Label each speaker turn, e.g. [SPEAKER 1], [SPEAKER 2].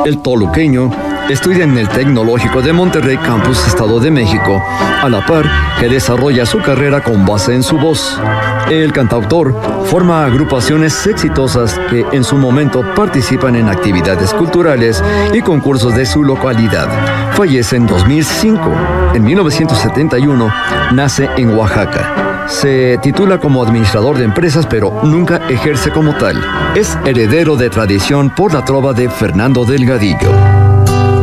[SPEAKER 1] El toluqueño estudia en el Tecnológico de Monterrey Campus, Estado de México, a la par que desarrolla su carrera con base en su voz. El cantautor forma agrupaciones exitosas que en su momento participan en actividades culturales y concursos de su localidad. Fallece en 2005. En 1971 nace en Oaxaca. Se titula como administrador de empresas, pero nunca ejerce como tal. Es heredero de tradición por la trova de Fernando Delgadillo.